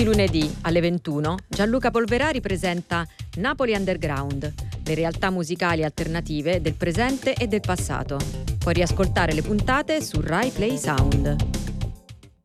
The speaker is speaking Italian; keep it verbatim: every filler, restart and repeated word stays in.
Tutti i lunedì alle ventuno Gianluca Polverari presenta Napoli Underground, le realtà musicali alternative del presente e del passato. Puoi riascoltare le puntate su Rai Play Sound.